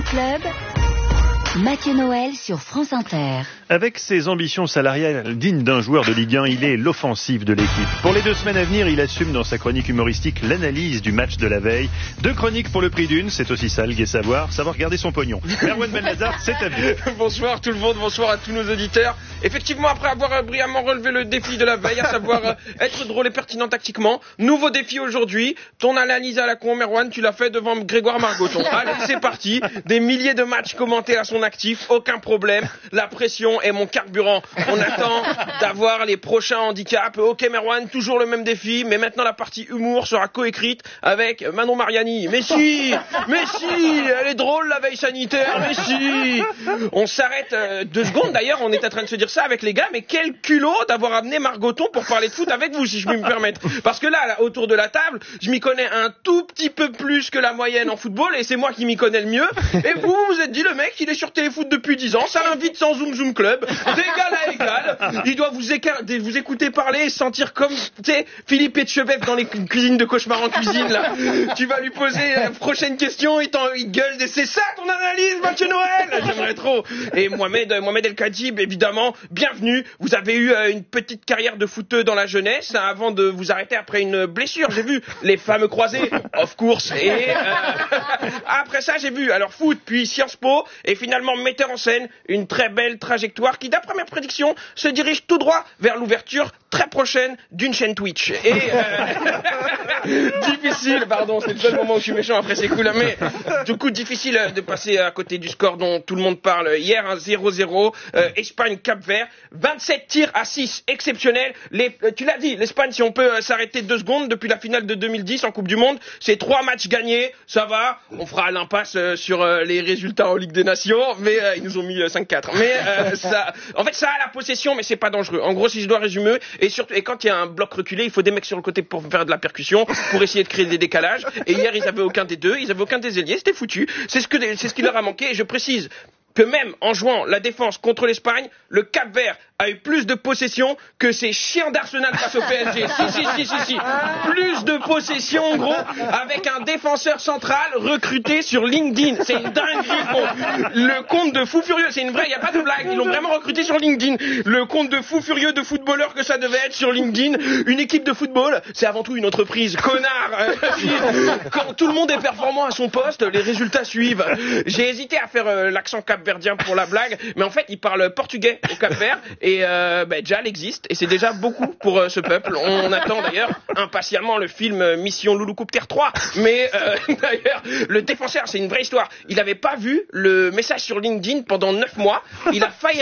Zoom Club, Mathieu Noël sur France Inter. Avec ses ambitions salariales dignes d'un joueur de Ligue 1, il est l'offensive de l'équipe. Pour les 2 semaines à venir, il assume dans sa chronique humoristique l'analyse du match de la veille. 2 chroniques pour le prix d'une, c'est aussi ça le gai savoir garder son pognon. Merwan Benlazar, c'est à vous. Bonsoir tout le monde, bonsoir à tous nos auditeurs. Effectivement, après avoir brillamment relevé le défi de la veille, à savoir être drôle et pertinent tactiquement, nouveau défi aujourd'hui. Ton analyse à la con, Merwan, tu l'as fait devant Grégoire Margoton. Allez, c'est parti. Des milliers de matchs commentés à son actif, aucun problème. La pression est mon carburant. On attend d'avoir les prochains handicaps. Ok, Merwan, toujours le même défi, mais maintenant la partie humour sera coécrite avec Manon Mariani. Mais si, elle est drôle la veille sanitaire, mais si. On s'arrête 2 secondes, d'ailleurs, on est en train de se dire ça avec les gars, mais quel culot d'avoir amené Margoton pour parler de foot avec vous, si je puis me permettre. Parce que là, autour de la table, je m'y connais un tout petit peu plus que la moyenne en football, et c'est moi qui m'y connais le mieux. Et vous êtes dit, le mec, il est sur Téléfoot depuis 10 ans, ça l'invite sans Zoom Club, d'égal à égal. Il doit vous écouter parler et sentir comme, tu sais, Philippe Etchebest dans les cuisines de Cauchemar en cuisine, là. Tu vas lui poser la prochaine question, il gueule, c'est ça ton analyse, Mathieu Noël? J'aimerais trop. Et Mohamed El Khatib, évidemment, bienvenue. Vous avez eu une petite carrière de footeux dans la jeunesse, avant de vous arrêter après une blessure. J'ai vu les fameux croisés, of course. Et après ça, j'ai vu alors foot, puis Sciences Po, et finalement metteur en scène, une très belle trajectoire qui, d'après mes prédictions, se dirige tout droit vers l'ouverture très prochaine d'une chaîne Twitch. Et difficile, pardon, c'est le seul moment où je suis méchant après ces coups-là, mais du coup difficile de passer à côté du score dont tout le monde parle. Hier, 0-0, Espagne Cap-Vert, 27 tirs à 6, exceptionnel. Tu l'as dit, l'Espagne, si on peut s'arrêter 2 secondes, depuis la finale de 2010 en Coupe du Monde, c'est 3 matchs gagnés, ça va, on fera l'impasse sur les résultats en Ligue des Nations, mais ils nous ont mis 5-4. Mais ça, en fait, ça a la possession, mais c'est pas dangereux. En gros, si je dois résumer, et quand il y a un bloc reculé, il faut des mecs sur le côté pour faire de la percussion, pour essayer de créer des décalages. Et hier, ils avaient aucun des deux, ils avaient aucun des ailiers, c'était foutu. C'est ce qui leur a manqué, et je précise que même en jouant la défense contre l'Espagne, le Cap-Vert a eu plus de possession que ces chiens d'Arsenal face au PSG. Si. Plus de possession, en gros, avec un défenseur central recruté sur LinkedIn. C'est une dinguerie. Le compte de fou furieux, c'est une vraie, il n'y a pas de blague. Ils l'ont vraiment recruté sur LinkedIn. Le compte de fou furieux de footballeurs que ça devait être sur LinkedIn. Une équipe de football, c'est avant tout une entreprise. Connard. Quand tout le monde est performant à son poste, les résultats suivent. J'ai hésité à faire l'accent capverdien pour la blague, mais en fait, ils parlent portugais au Cap-Vert. Et Jal existe, et c'est déjà beaucoup pour ce peuple. On attend d'ailleurs impatiemment le film Mission Louloucopter 3. Mais d'ailleurs, le défenseur, c'est une vraie histoire. Il n'avait pas vu le message sur LinkedIn pendant 9 mois. Il a failli